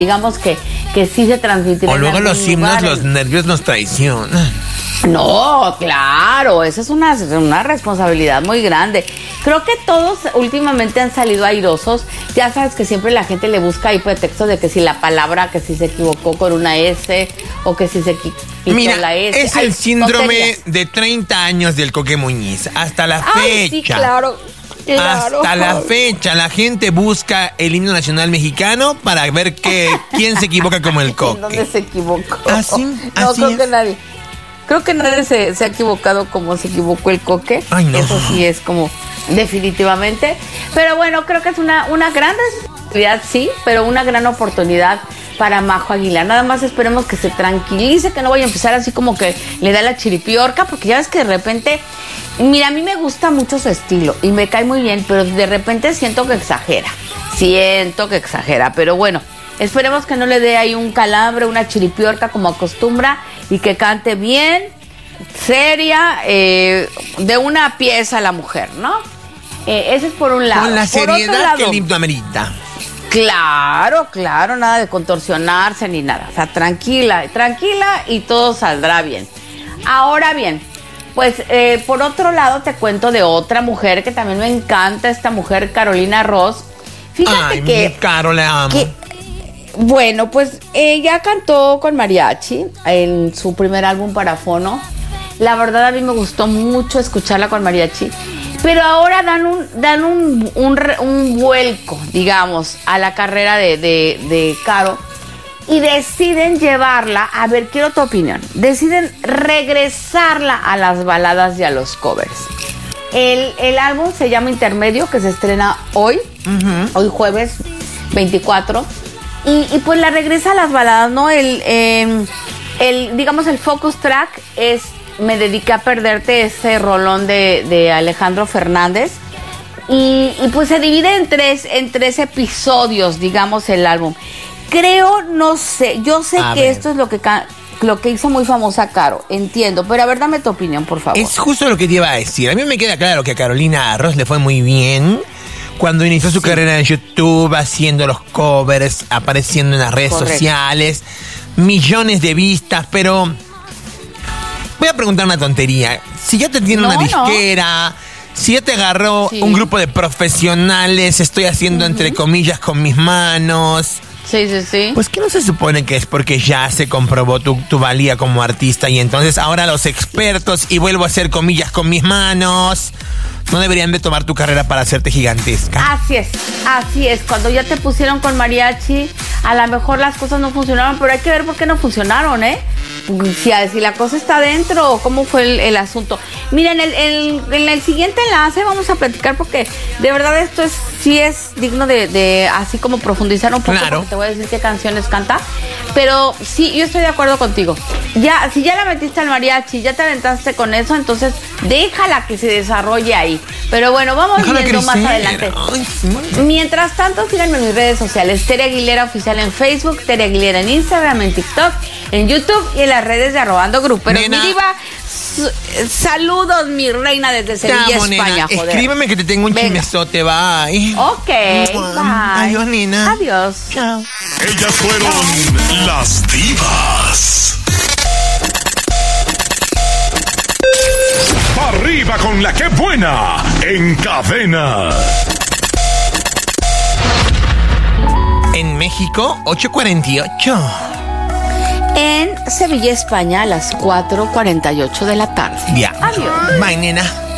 digamos que sí se transmitirá. O luego los himnos, los nervios nos traicionan. No, claro, esa es una responsabilidad muy grande. Creo que todos últimamente han salido airosos. Ya sabes que siempre la gente le busca ahí pretextos de que si la palabra, que si se equivocó con una S o que si se quitó la S. Es el síndrome de 30 años del Coque Muñiz. Hasta la fecha. Sí, claro. Hasta la fecha la gente busca el himno nacional mexicano para ver quién se equivoca como el Coque. ¿Dónde se equivocó? Así creo que nadie. Creo que nadie se ha equivocado como se equivocó el Coque. Ay, no. Eso sí es como definitivamente. Pero bueno, creo que es una gran responsabilidad, sí, pero una gran oportunidad para Majo Aguilar. Nada más esperemos que se tranquilice, que no vaya a empezar así como que le da la chiripiorca, porque ya ves que de repente, mira, a mí me gusta mucho su estilo y me cae muy bien, pero de repente siento que exagera, pero bueno, esperemos que no le dé ahí un calambre, una chiripiorca como acostumbra y que cante bien, seria, de una pieza la mujer, ¿no? Ese es por un lado. Con la seriedad que el himno amerita. Claro, nada de contorsionarse ni nada. O sea, tranquila y todo saldrá bien. Ahora bien, pues por otro lado te cuento de otra mujer que también me encanta, esta mujer, Carolina Ross. Fíjate que... Caro, la amo. Bueno, pues ella cantó con mariachi en su primer álbum para Fono. La verdad a mí me gustó mucho escucharla con mariachi. Pero ahora dan un vuelco, digamos, a la carrera de Caro y deciden llevarla, a ver, quiero tu opinión, deciden regresarla a las baladas y a los covers. El álbum se llama Intermedio, que se estrena hoy, hoy jueves 24, y pues la regresa a las baladas, ¿no? Digamos, el focus track es Me dediqué a perderte, ese rolón de Alejandro Fernández, y pues se divide en tres episodios, digamos, el álbum. Creo, no sé, yo sé que esto es lo que hizo muy famosa Caro, entiendo, pero a ver, dame tu opinión, por favor. Es justo lo que te iba a decir. A mí me queda claro que a Carolina Ross le fue muy bien cuando inició su carrera en YouTube, haciendo los covers, apareciendo en las redes sociales, millones de vistas, pero... Voy a preguntar una tontería. Si ya te tiene una disquera, si ya te agarró un grupo de profesionales, estoy haciendo entre comillas con mis manos. Sí. Pues que no se supone que es porque ya se comprobó tu valía como artista y entonces ahora los expertos, y vuelvo a hacer comillas con mis manos, no deberían de tomar tu carrera para hacerte gigantesca. Así es. Cuando ya te pusieron con mariachi, a lo mejor las cosas no funcionaron, pero hay que ver por qué no funcionaron, ¿eh? Si la cosa está adentro, ¿cómo fue el asunto? Miren, en el siguiente enlace vamos a platicar, porque de verdad esto sí es digno de así como profundizar un poco, porque te voy a decir qué canciones canta. Pero sí, yo estoy de acuerdo contigo. Si ya la metiste al mariachi, ya te aventaste con eso, entonces déjala que se desarrolle ahí. Pero bueno, vamos viendo más adelante. Mientras tanto, síganme en mis redes sociales. Tere Aguilera Oficial en Facebook, Tere Aguilera en Instagram, en TikTok, en YouTube y en las redes de Arrobando Gruperos. Mi diva, saludos, mi reina, desde Sevilla, España. Joder. Escríbeme que te tengo un chismesote, bye. Ok, bye. Adiós, nena. Adiós. Chao. Ellas fueron las divas. Arriba con la que buena en Cadena. En México, 8:48. En Sevilla, España, a las 4:48 de la tarde. Ya. Adiós. Bye, nena.